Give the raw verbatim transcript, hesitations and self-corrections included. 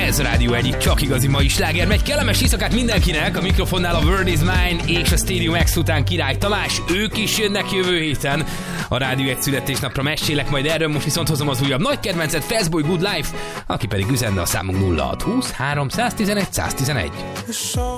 Ez a Rádió egyik csak igazi mai sláger. Megy kellemes éjszakát mindenkinek, a mikrofonnál a World is Mine és a Stadium X után Király Tamás. Ők is jönnek jövő héten. A Rádió egy születésnapra mesélek majd erről, most viszont hozom az újabb nagy kedvencet, Fastboy Good Life, aki pedig üzenne a számunk nulla hat húsz három tizenegy száz tizenegy.